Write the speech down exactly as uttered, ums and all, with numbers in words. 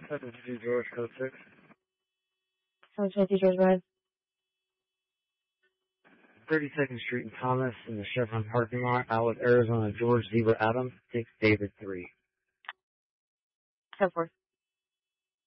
seven fifty George, code six. seven fifty George, go ahead. thirty-second Street and Thomas in the Chevron parking lot, Outlet, Arizona, George Zebra Adam, six David three. ten four.